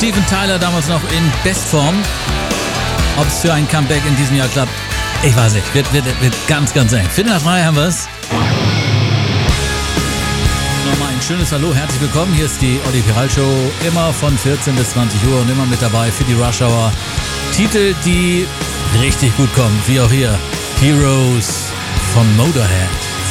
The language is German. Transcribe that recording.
Steven Tyler damals noch in Bestform. Ob es für ein Comeback in diesem Jahr klappt, ich weiß nicht. Wird ganz, ganz eng. Viertel nach 3 haben wir es. Nochmal ein schönes Hallo, herzlich willkommen. Hier ist die Olli Piral Show, immer von 14 bis 20 Uhr und immer mit dabei für die Rush Hour. Titel, die richtig gut kommen, wie auch hier. Heroes von Motorhead.